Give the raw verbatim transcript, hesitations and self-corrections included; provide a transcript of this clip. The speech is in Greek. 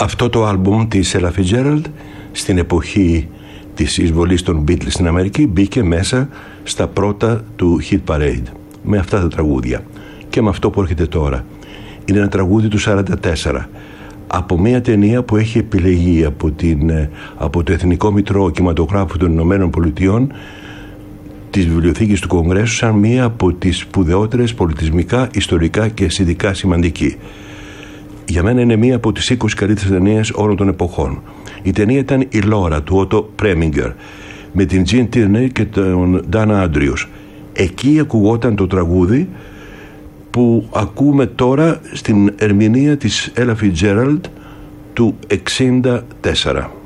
Αυτό το άλμπουμ της Ella Fitzgerald στην εποχή της εισβολής των Beatles στην Αμερική μπήκε μέσα στα πρώτα του Hit Parade με αυτά τα τραγούδια και με αυτό που έρχεται τώρα. Είναι ένα τραγούδι του σαράντα τέσσερα από μια ταινία που έχει επιλεγεί από, την, από το Εθνικό Μητρό Κινηματογράφου των Ηνωμένων Πολιτειών της Βιβλιοθήκης του Κογκρέσου σαν μία από τις σπουδαιότερες πολιτισμικά, ιστορικά και αισθητικά σημαντική. Για μένα είναι μία από τις είκοσι καλύτερες ταινίες όλων των εποχών. Η ταινία ήταν η Λόρα του Ότο Πρέμιγκερ με την Τζιν Τίρνεϊ και τον Ντάνα Άντριους. Εκεί ακουγόταν το τραγούδι που ακούμε τώρα στην ερμηνεία της Ella Fitzgerald του εξήντα τέσσερα.